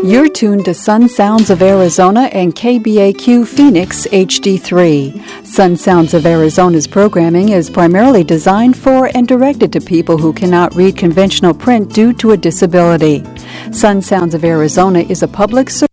You're tuned to Sun Sounds of Arizona and KBAQ Phoenix HD3. Sun Sounds of Arizona's programming is primarily designed for and directed to people who cannot read conventional print due to a disability. Sun Sounds of Arizona is a public service